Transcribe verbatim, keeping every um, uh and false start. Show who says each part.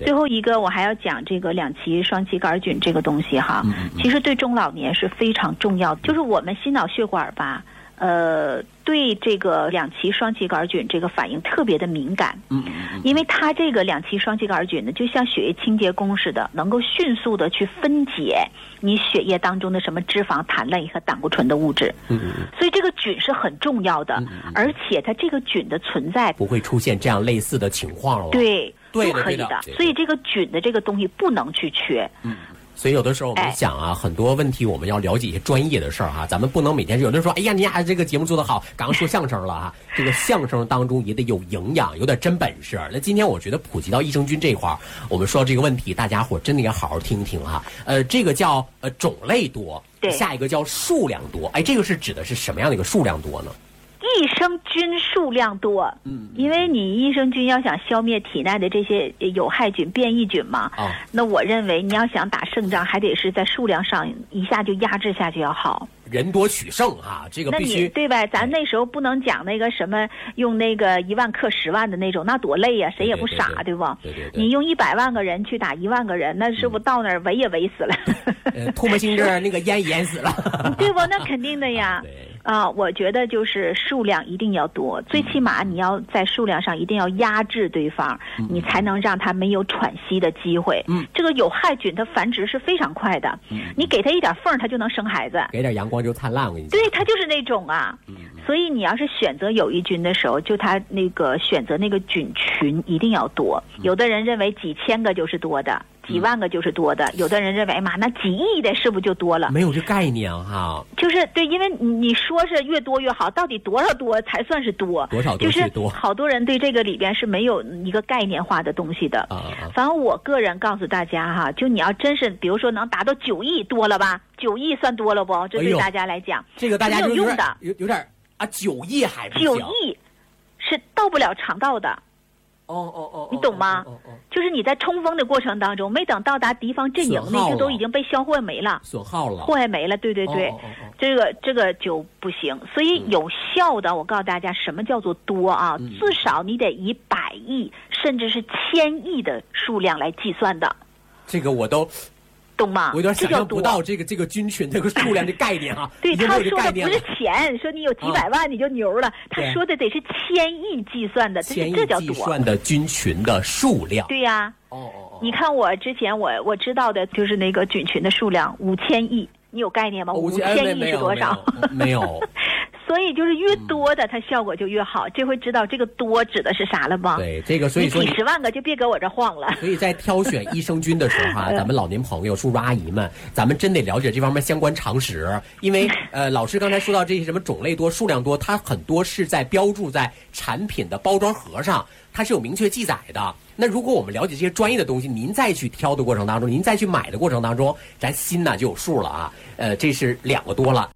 Speaker 1: 最后一个我还要讲这个两歧双歧杆菌这个东西哈，嗯嗯其实对中老年是非常重要的，就是我们心脑血管吧。呃，对这个两歧双歧杆菌这个反应特别的敏感，嗯，因为它这个两歧双歧杆菌呢，就像血液清洁工似的，能够迅速的去分解你血液当中的什么脂肪、糖类和胆固醇的物质，嗯，所以这个菌是很重要的，而且它这个菌的存在
Speaker 2: 不会出现这样类似的情况了，
Speaker 1: 对，
Speaker 2: 对
Speaker 1: 都可以的，所以这个菌的这个东西不能去缺，嗯。
Speaker 2: 所以有的时候我们想啊，很多问题我们要了解一些专业的事儿哈，咱们不能每天有的人说，哎呀，你俩这个节目做得好，刚刚说相声了哈，这个相声当中也得有营养，有点真本事。那今天我觉得普及到益生菌这块儿，我们说到这个问题，大家伙真的要好好听一听哈。呃，这个叫呃种类多，下一个叫数量多，哎，这个是指的是什么样的一个数量多呢？
Speaker 1: 益生菌数量多，嗯，因为你益生菌要想消灭体内的这些有害菌、变异菌嘛，哦，那我认为你要想打胜仗，还得是在数量上一下就压制下去要好。
Speaker 2: 人多取胜啊，这个必须
Speaker 1: 对吧？咱那时候不能讲那个什么用那个一万克十万的那种，那多累呀、啊，谁也不傻，对不？
Speaker 2: 对对对。
Speaker 1: 你用一百万个人去打一万个人，那是不到那儿围也围死了，
Speaker 2: 呃，唾沫星子那个淹淹死了，
Speaker 1: 对不？那肯定的呀。啊、呃，我觉得就是数量一定要多，最起码你要在数量上一定要压制对方，嗯、你才能让他没有喘息的机会。嗯，这个有害菌它繁殖是非常快的，嗯、你给它一点缝，它就能生孩子。
Speaker 2: 给点阳光就灿烂，我跟你讲。
Speaker 1: 对，它就是那种啊。嗯，所以你要是选择有益菌的时候，就它那个选择那个菌群一定要多。有的人认为几千个就是多的。几万个就是多的，有的人认为，哎妈，那几亿的是不是就多了？
Speaker 2: 没有这概念哈。
Speaker 1: 就是对，因为你说是越多越好，到底多少多才算是多？
Speaker 2: 多少多是多？
Speaker 1: 就是好多人对这个里边是没有一个概念化的东西的。啊啊反正我个人告诉大家哈，就你要真是，比如说能达到九亿多了吧？九亿算多了不？这对大家来讲，哎、
Speaker 2: 这个大家
Speaker 1: 有用的，
Speaker 2: 有有点啊，九亿还不
Speaker 1: 九亿是到不了肠道的。
Speaker 2: 哦哦哦，
Speaker 1: 你懂吗？
Speaker 2: 哦哦哦，
Speaker 1: 就是你在冲锋的过程当中，没等到达敌方阵营，那就都已经被消坏没了，
Speaker 2: 损耗了，
Speaker 1: 祸害没了。对对对，哦哦哦哦这个这个就不行。所以有效的，嗯、我告诉大家，什么叫做多啊？嗯、至少你得以百亿甚至是千亿的数量来计算的。
Speaker 2: 这个我都。
Speaker 1: 懂吗？
Speaker 2: 我有点想象不到这个这个菌群这个数量的概念啊。
Speaker 1: 对，他说的不是钱，说你有几百万你就牛了，啊、他说的得是千亿计算的，
Speaker 2: 千亿
Speaker 1: 这叫多。
Speaker 2: 计算的菌群的数量。
Speaker 1: 对呀、啊。哦哦哦。你看我之前我我知道的就是那个菌群的数量五千亿，你有概念吗？五千亿是多少？
Speaker 2: 没有。
Speaker 1: 所以就是越多的，它效果就越好。这回知道这个多指的是啥了吗？
Speaker 2: 对，这个所以说
Speaker 1: 你几十万个就别搁我这晃了。
Speaker 2: 所以在挑选益生菌的时候哈、啊，咱们老年朋友、叔叔阿姨们，咱们真得了解这方面相关常识。因为呃，老师刚才说到这些什么种类多、数量多，它很多是在标注在产品的包装盒上，它是有明确记载的。那如果我们了解这些专业的东西，您再去挑的过程当中，您再去买的过程当中，咱心呢就有数了啊。呃，这是两个多了。